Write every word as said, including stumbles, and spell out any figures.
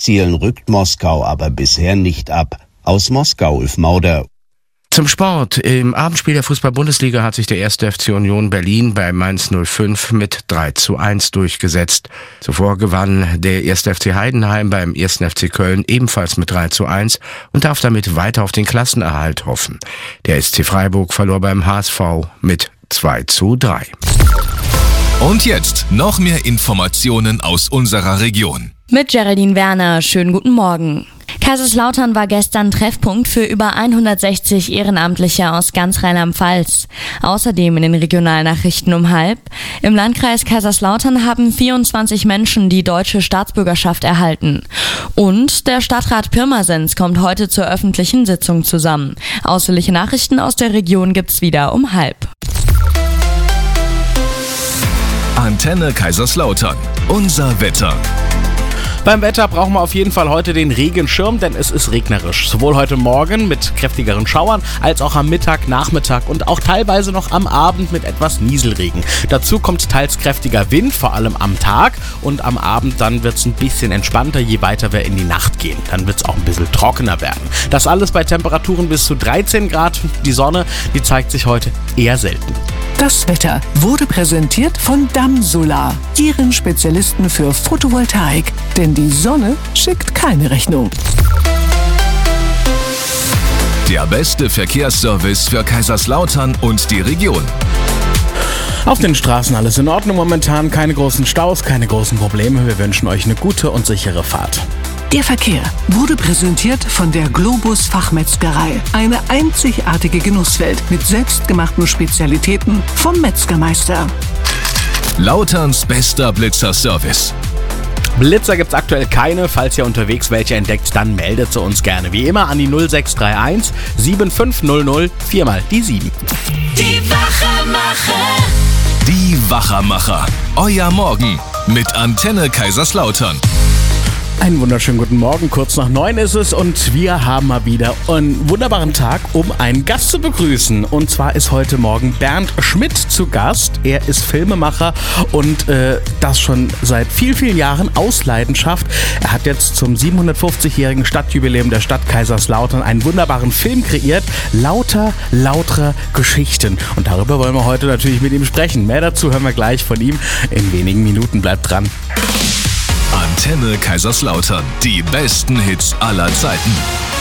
Kriegszielen rückt Moskau aber bisher nicht ab. Aus Moskau, Ulf Mauder. Zum Sport. Im Abendspiel der Fußball-Bundesliga hat sich der erste F C Union Berlin bei Mainz null fünf mit drei zu eins durchgesetzt. Zuvor gewann der erste F C Heidenheim beim ersten F C Köln ebenfalls mit drei zu eins und darf damit weiter auf den Klassenerhalt hoffen. Der S C Freiburg verlor beim H S V mit zwei zu drei. Und jetzt noch mehr Informationen aus unserer Region. Mit Geraldine Werner, schönen guten Morgen. Kaiserslautern war gestern Treffpunkt für über hundertsechzig Ehrenamtliche aus ganz Rheinland-Pfalz. Außerdem in den Regionalnachrichten um halb. Im Landkreis Kaiserslautern haben vierundzwanzig Menschen die deutsche Staatsbürgerschaft erhalten. Und der Stadtrat Pirmasens kommt heute zur öffentlichen Sitzung zusammen. Ausführliche Nachrichten aus der Region gibt's wieder um halb. Antenne Kaiserslautern. Unser Wetter. Beim Wetter brauchen wir auf jeden Fall heute den Regenschirm, denn es ist regnerisch. Sowohl heute Morgen mit kräftigeren Schauern, als auch am Mittag, Nachmittag und auch teilweise noch am Abend mit etwas Nieselregen. Dazu kommt teils kräftiger Wind, vor allem am Tag, und am Abend dann wird es ein bisschen entspannter, je weiter wir in die Nacht gehen. Dann wird es auch ein bisschen trockener werden. Das alles bei Temperaturen bis zu dreizehn Grad. Die Sonne, die zeigt sich heute eher selten. Das Wetter wurde präsentiert von Damsolar, Ihren Spezialisten für Photovoltaik. Denn die Sonne schickt keine Rechnung. Der beste Verkehrsservice für Kaiserslautern und die Region. Auf den Straßen alles in Ordnung momentan, keine großen Staus, keine großen Probleme. Wir wünschen euch eine gute und sichere Fahrt. Der Verkehr wurde präsentiert von der Globus Fachmetzgerei. Eine einzigartige Genusswelt mit selbstgemachten Spezialitäten vom Metzgermeister. Lauterns bester Blitzerservice. Blitzer gibt's aktuell keine. Falls ihr unterwegs welche entdeckt, dann meldet sie uns gerne. Wie immer an die null sechs drei eins sieben fünf null null viermal die sieben. Die Wachermacher. Die Wachermacher. Euer Morgen mit Antenne Kaiserslautern. Einen wunderschönen guten Morgen, kurz nach neun ist es und wir haben mal wieder einen wunderbaren Tag, um einen Gast zu begrüßen. Und zwar ist heute Morgen Bernd Schmidt zu Gast. Er ist Filmemacher und äh, das schon seit vielen, vielen Jahren aus Leidenschaft. Er hat jetzt zum siebenhundertfünfzigjährigen Stadtjubiläum der Stadt Kaiserslautern einen wunderbaren Film kreiert. Lauter, lautere Geschichten. Und darüber wollen wir heute natürlich mit ihm sprechen. Mehr dazu hören wir gleich von ihm in wenigen Minuten. Bleibt dran. Antenne Kaiserslautern. Die besten Hits aller Zeiten.